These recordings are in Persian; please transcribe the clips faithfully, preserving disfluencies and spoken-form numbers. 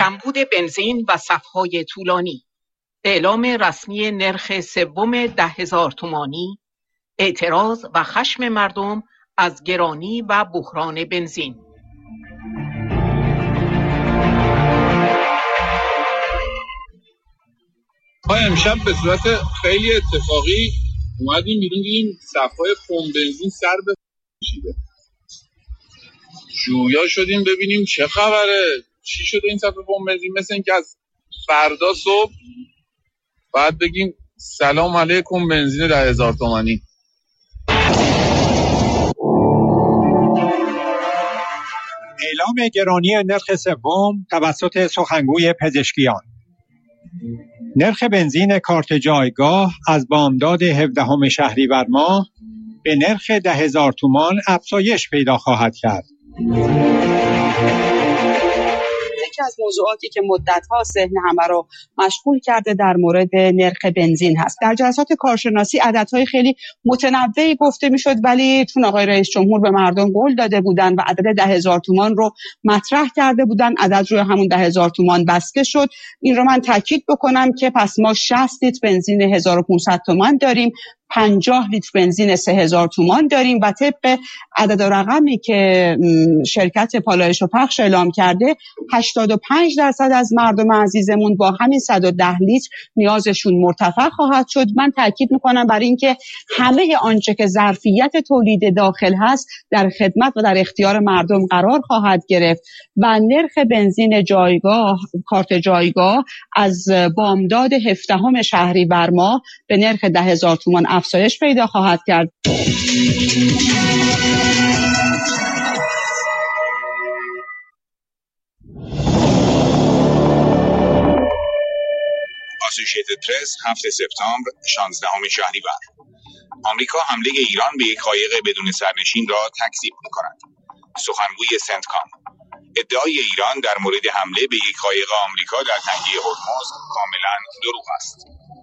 کمبود بنزین و صف‌های طولانی، اعلام رسمی نرخ سوم ده هزار تومانی، اعتراض و خشم مردم از گرانی و بحران بنزین. ما امشب به صورت خیلی اتفاقی اومدیم بیرون، دیدیم صف‌های پمپ بنزین سر به کشیده. جویا شدیم ببینیم چه خبره، چی شده این صفحه پمپ بنزین. مثل اینکه از فردا صبح بعد بگیم سلام علیکم بنزین ده هزار تومانی. اعلام گرانی نرخ سوم توسط سخنگوی پزشکیان. نرخ بنزین کارت جایگاه از بامداد هفدهم شهریور ماه به نرخ ده هزار تومان افزایش پیدا خواهد کرد. یکی از موضوعاتی که مدت‌ها ذهن همه رو مشغول کرده در مورد نرخ بنزین هست. در جلسات کارشناسی عددهای خیلی متنوعی گفته میشد، ولی چون آقای رئیس جمهور به مردم قول داده بودن و عدد ده هزار تومان رو مطرح کرده بودن، عدد روی همون ده هزار تومان بسته شد. این رو من تاکید بکنم که پس ما شصت لیتر بنزین هزار و پانصد تومان داریم، پنجاه لیتر بنزین سه هزار تومان داریم و طبق عدد و رقمی که شرکت پالایش و پخش اعلام کرده هشتاد و پنج درصد از مردم عزیزمون با همین صد و ده لیتر نیازشون مرتفع خواهد شد. من تاکید میکنم بر این که همه آنچه که ظرفیت تولید داخل هست در خدمت و در اختیار مردم قرار خواهد گرفت و نرخ بنزین جایگاه کارت جایگاه از بامداد هفدهم شهریور ماه به نرخ ده هزار تومان افزایش پیدا خواهد کرد. اسوشیتد پرس هفتم سپتامبر شانزدهم شهریور. آمریکا حمله ایران به یک قایق بدون سرنشین را تکذیب می‌کند. سخنگوی سنتکام: ادعای ایران در مورد حمله به یک قایق آمریکا در تنگه هرمز کاملا دروغ است.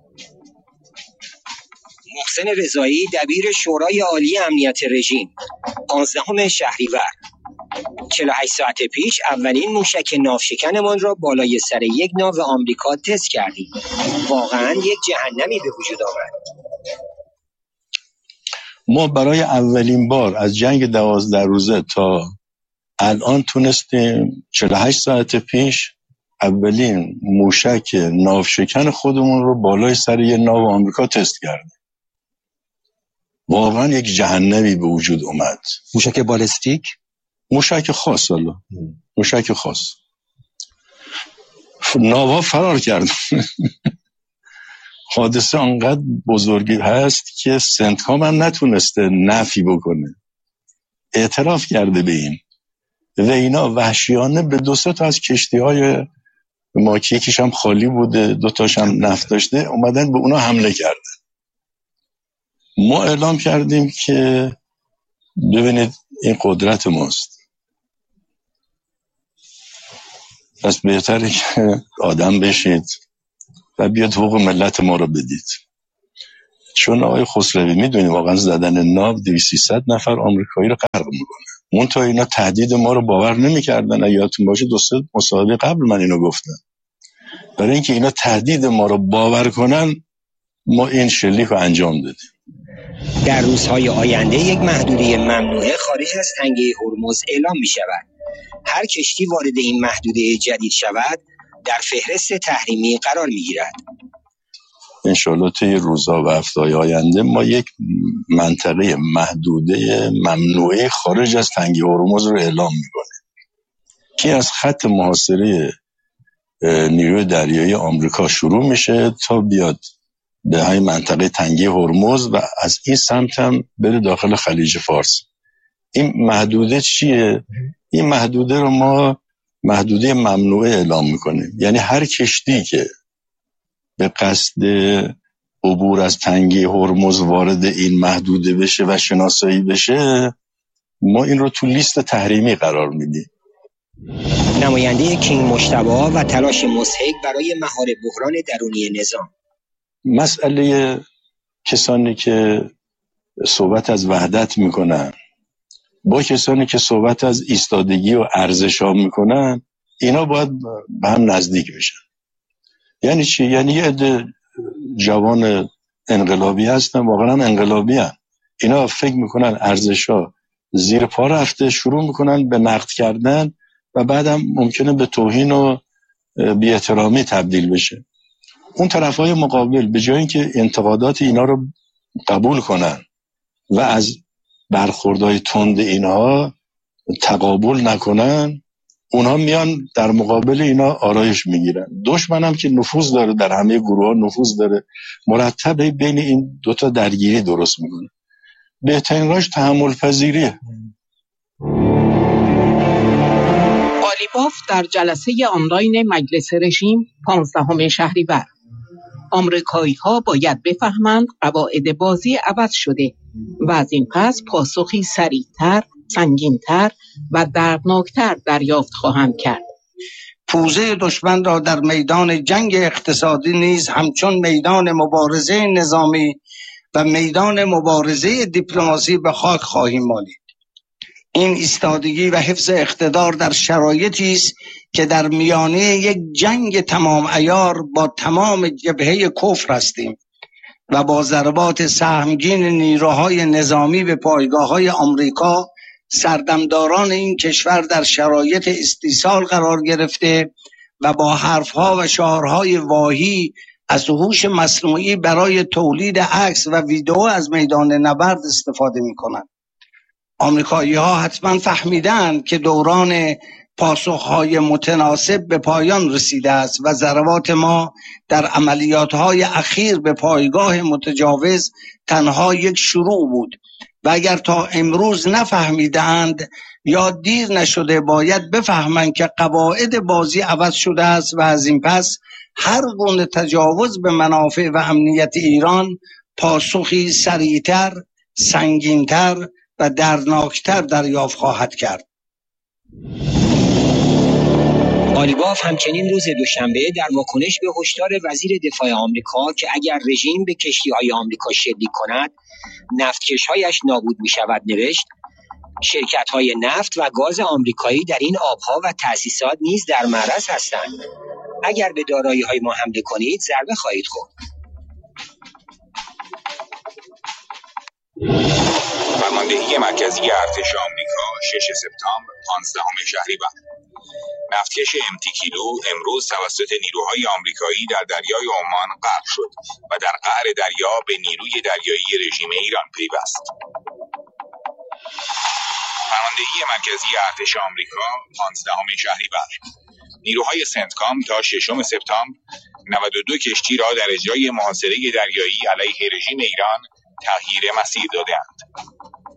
محسن رضایی دبیر شورای عالی امنیت رژیم پانزدهم شهریور: چهل و هشت ساعت پیش اولین موشک ناوشکنمان را بالای سر یک ناو آمریکا تست کردیم. واقعا یک جهنمی به وجود آمد. ما برای اولین بار از جنگ دوازده روزه تا الان تونستیم چهل و هشت ساعت پیش اولین موشک ناوشکن خودمون رو بالای سر یک ناو آمریکا تست کردیم. واقعا یک جهنمی به وجود اومد. موشک بالستیک؟ موشک خاص الله. موشک خاص. ناوا فرار کرد. حادثه انقدر بزرگی هست که سنتکام هم نتونسته نفی بکنه. اعتراف کرده به این. و اینا وحشیانه به دو سه تا از کشتی‌های ما که یکیش هم خالی بوده، دو تاش هم نفت داشته، اومدن به اونا حمله کردن. ما اعلام کردیم که ببینید این قدرت ماست، پس بهتره که آدم بشید و بیاد حقوق ملت ما رو بدید. چون آقای خسروی میدونی واقعا زدن ناو دویست سیصد نفر آمریکایی رو غرق میکنه. اون تا اینا تهدید ما رو باور نمیکردن. یادتون باشه دو سه مصاحبه قبل من اینو گفتم. برای اینکه اینا تهدید ما رو باور کنن ما این شلیک رو انجام دادیم. در روزهای آینده یک محدوده ممنوعه خارج از تنگه هرمز اعلام می شود. هر کشتی وارد این محدوده جدید شود در فهرست تحریمی قرار می گیرد. انشالله طی روزها و هفته‌های آینده ما یک منطقه محدوده ممنوعه خارج از تنگه هرمز رو اعلام می کنیم که از خط محاصره نیروی دریایی آمریکا شروع میشه تا بیاد به های منطقه تنگه هرمز و از این سمت هم بره داخل خلیج فارس. این محدوده چیه؟ این محدوده رو ما محدوده ممنوعه اعلام میکنیم. یعنی هر کشتی که به قصد عبور از تنگه هرمز وارد این محدوده بشه و شناسایی بشه ما این رو تو لیست تحریمی قرار میدیم. نماینده کینگ مجتبی و تلاش مضحک برای مهار بحران درونی نظام. مسئله کسانی که صحبت از وحدت میکنن با کسانی که صحبت از ایستادگی و ارزش‌ها میکنن، اینا باید به هم نزدیک بشن. یعنی چی؟ یعنی یه عده جوان انقلابی هستن، واقعا انقلابی هستن. اینا فکر میکنن ارزش‌ها زیر پا رفته، شروع میکنن به نقد کردن و بعدم ممکنه به توهین و بی‌احترامی تبدیل بشه. اون طرفای مقابل به جای اینکه انتقادات اینا رو قبول کنن و از برخوردهای تند اینها تقابل نکنن، اونها میان در مقابل اینا آرایش میگیرن. دشمن هم که نفوذ داره، در همه گروه ها نفوذ داره، مرتب بین این دوتا درگیری درست میکنه. بهترین راهش تحمل پذیریه. قالیباف در جلسه آنلاین مجلس رژیم پانزدهم شهریور: آمریکایی‌ها باید بفهمند قواعد بازی عوض شده و از این پس پاسخی سریعتر، سنگینتر و دردناکتر دریافت خواهند کرد. پوزه دشمن را در میدان جنگ اقتصادی نیز همچون میدان مبارزه نظامی و میدان مبارزه دیپلماسی به خاک خواهیم مالید. این ایستادگی و حفظ اقتدار در شرایطی است که در میانه یک جنگ تمام عیار با تمام جبهه کفر هستیم و با ضربات سهمگین نیروهای نظامی به پایگاه‌های آمریکا سردمداران این کشور در شرایط استیصال قرار گرفته و با حرفها و شعارهای واهی از هوش مصنوعی برای تولید عکس و ویدئو از میدان نبرد استفاده می‌کنند. آمریکایی‌ها حتما فهمیدند که دوران پاسخهای متناسب به پایان رسیده است و ضربات ما در عملیاتهای اخیر به پایگاه متجاوز تنها یک شروع بود و اگر تا امروز نفهمیدند یا دیر نشده باید بفهمند که قواعد بازی عوض شده است و از این پس هر گونه تجاوز به منافع و امنیت ایران پاسخی سریعتر، سنگینتر و دردناکتر دریافت خواهد کرد. قالیباف همچنین روز دوشنبه در واکنش به هشدار وزیر دفاع آمریکا که اگر رژیم به کشتی‌های آمریکا شلیک کند نفتکش‌هایش نابود می‌شود نوشت: شرکت‌های نفت و گاز آمریکایی در این آب‌ها و تأسیسات نیز در معرض هستند. اگر به دارایی‌های ما حمله کنید ضربه خواهید خورد. فرماندهی مرکزی ارتش آمریکا ششم سپتامبر پانزدهم شهریور: نفتکش امتی کیلو امروز توسط نیروهای آمریکایی در دریای عمان غرق شد و در قعر دریا به نیروی دریایی رژیم ایران پیوست. فرماندهی مرکزی ارتش آمریکا پانزدهم شهریور: نیروهای سنتکام تا ششم سپتامبر نود و دو کشتی را در اجرای محاصره دریایی علیه رژیم ایران تغییر مسیر داده‌اند.